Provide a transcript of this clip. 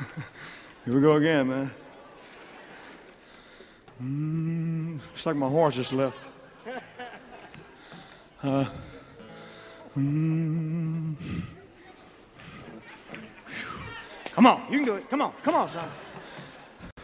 Here we go again, man. Looks like my horse just left. Come on, you can do it. Come on, son.